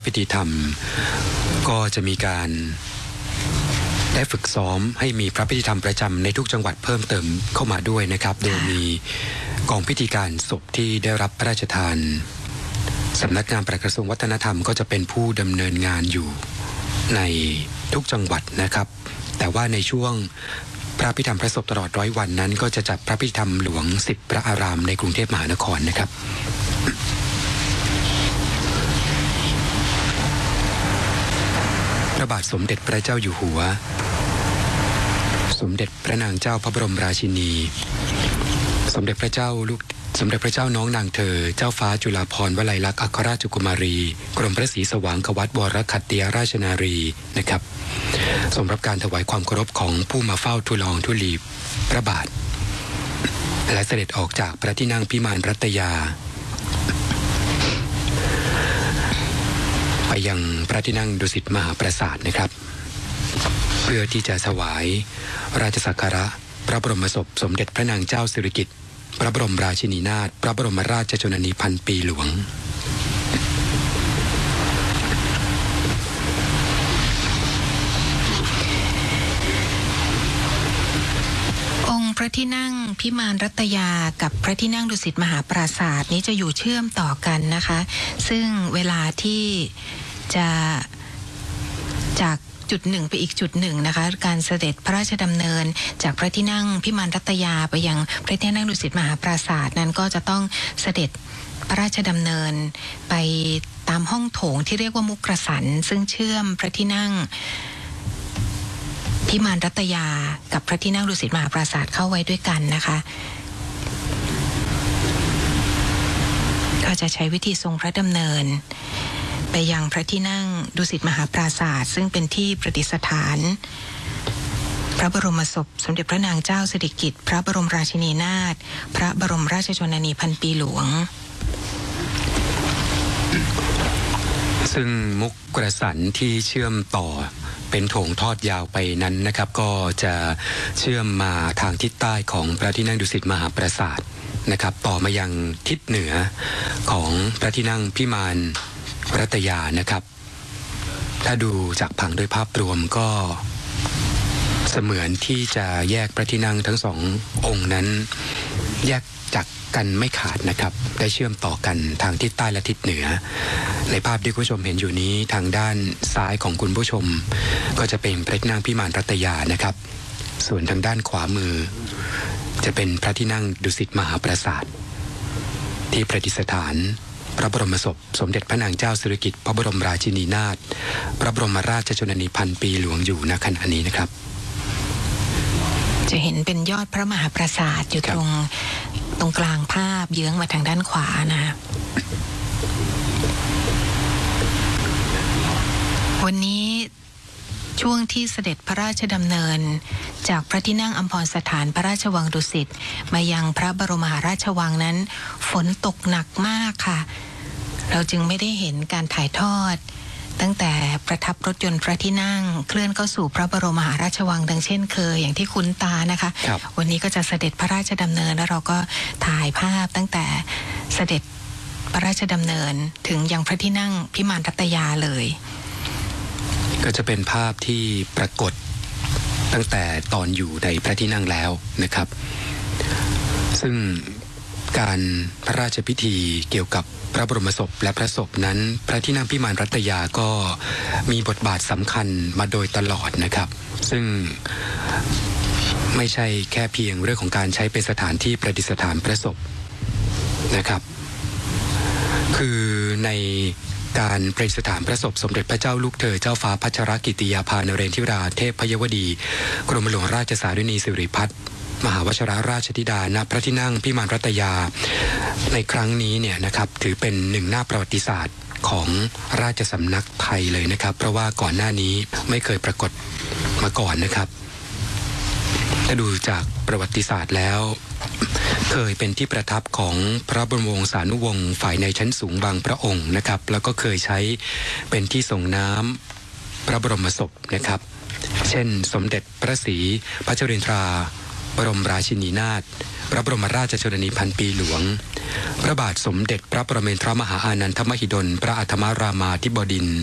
พิธีธรรมก็จะมีการได้ฝึกซ้อมให้มีพระพิธีธรรมประจำในทุกจังหวัดเพิ่มเติมเข้ามาด้วยนะครับโดยมีกองพิธีการศพที่ได้รับพระราชทานสำนักงานปลัดกระทรวงวัฒนธรรมก็จะเป็นผู้ดำเนินงานอยู่ในทุกจังหวัดนะครับแต่ว่าในช่วงพระพิธีธรรมพระศพตลอด100 วันนั้นก็จะจัดพระพิธีธรรมหลวง10พระอารามในกรุงเทพมหานครนะครับพระบาทสมเด็จพระเจ้าอยู่หัวสมเด็จพระนางเจ้าพระบรมราชินีสมเด็จพระเจ้าน้องนางเธอเจ้าฟ้าจุฬาภรณ์วลัยลักษณ์อัครราชกุมารีกรมพระศรีสว่างควัตวรคัตติยราชนารีนะครับทรงรับการถวายความเคารพของผู้มาเฝ้าทูลละอองธุลีพระบาทและเสด็จออกจากพระที่นั่งพิมานรัตยาไปยังพระที่นั่งดุสิตมหาปราสาทนะครับเพื่อที่จะถวายราชสักการะพระบรมศพสมเด็จพระนางเจ้าสิริกิติ์พระบรมราชินีนาถพระบรมราชชนนีพันปีหลวงพระที่นั่งพิมานรัตยากับพระที่นั่งดุสิตมหาปราสาทนี้จะอยู่เชื่อมต่อกันนะคะซึ่งเวลาที่จะจากจุดหนึ่งไปอีกจุดหนึ่งนะคะการเสด็จพระราชดำเนินจากพระที่นั่งพิมานรัตยาไปยังพระที่นั่งดุสิตมหาปราสาทนั้นก็จะต้องเสด็จพระราชดำเนินไปตามห้องโถงที่เรียกว่ามุกกระสันซึ่งเชื่อมพระที่นั่งพิมานรัตยากับพระที่นั่งดุสิตมหาปราสาทเข้าไว้ด้วยกันนะคะก็จะใช้วิธีทรงพระดำเนินไปยังพระที่นั่งดุสิตมหาปราสาทซึ่งเป็นที่ประดิษฐานพระบรมศพสมเด็จพระนางเจ้าสิริกิติ์พระบรมราชินีนาถพระบรมราชชนนีพันปีหลวงซึ่งมุกกระสันที่เชื่อมต่อเป็นโถงทอดยาวไปนั้นนะครับก็จะเชื่อมมาทางทิศใต้ของพระที่นั่งดุสิตมหาปราสาทนะครับต่อมายังทิศเหนือของพระที่นั่งพิมานรัตยานะครับถ้าดูจากผังโดยภาพรวมก็เสมือนที่จะแยกพระที่นั่งทั้งสององค์นั้นแยกจากกันไม่ขาดนะครับได้เชื่อมต่อกันทางทิศใต้และทิศเหนือในภาพที่คุณผู้ชมเห็นอยู่นี้ทางด้านซ้ายของคุณผู้ชมก็จะเป็นพระที่นั่งพิมานรัตยานะครับส่วนทางด้านขวามือจะเป็นพระที่นั่งดุสิตมหาปราสาทที่ประดิษฐานพระบรมศพสมเด็จพระนางเจ้าสิริกิติ์พระบรมราชินีนาถพระบรมราชชนนีพันปีหลวงอยู่ณขณะนี้นะครับจะเห็นเป็นยอดพระมหาปราสาทอยู่ตรงกลางภาพเยื้องมาทางด้านขวานะวันนี้ช่วงที่เสด็จพระราชดำเนินจากพระที่นั่งอัมพรสถานพระราชวังดุสิตมายังพระบรมมหาราชวังนั้นฝนตกหนักมากค่ะเราจึงไม่ได้เห็นการถ่ายทอดตั้งแต่ประทับรถยนต์พระที่นั่งเคลื่อนเข้าสู่พระบรมมหาราชวังดังเช่นเคยอย่างที่คุ้นตานะคะวันนี้ก็จะเสด็จพระราชดำเนินแล้วเราก็ถ่ายภาพตั้งแต่เสด็จพระราชดำเนินถึงยังพระที่นั่งพิมานรัตยาเลยก็จะเป็นภาพที่ปรากฏตั้งแต่ตอนอยู่ในพระที่นั่งแล้วนะครับซึ่งการพระราชพิธีเกี่ยวกับพระบรมศพและพระศพนั้นพระที่นั่งพิมานรัตยาก็มีบทบาทสำคัญมาโดยตลอดนะครับซึ่งไม่ใช่แค่เพียงเรื่องของการใช้เป็นสถานที่ประดิษฐานพระศพนะครับคือในการประดิษฐานพระศพสมเด็จพระเจ้าลูกเธอเจ้าฟ้าพัชรกิติยาภานเรนทิราเทพพยวดีกรมหลวงราชสารินีสิริพัฒน์มหาวชิรราชธิดาณพระที่นั่งพิมานรัตยาในครั้งนี้เนี่ยนะครับถือเป็นหนึ่งหน้าประวัติศาสตร์ของราชสำนักไทยเลยนะครับเพราะว่าก่อนหน้านี้ไม่เคยปรากฏมาก่อนนะครับถ้าดูจากประวัติศาสตร์แล้วเคยเป็นที่ประทับของพระบรมวงศานุวงศ์ฝ่ายในชั้นสูงบางพระองค์นะครับแล้วก็เคยใช้เป็นที่ส่งน้ำพระบรมศพนะครับเช่นสมเด็จพระศรีพัชรินทราบรมราชินีนาถพระบรมราชชนนีพันปีหลวงพระบาทสมเด็จพระปรเมนทรมหาอานันทมหิดลพระอัฐมรามาธิบดินทร์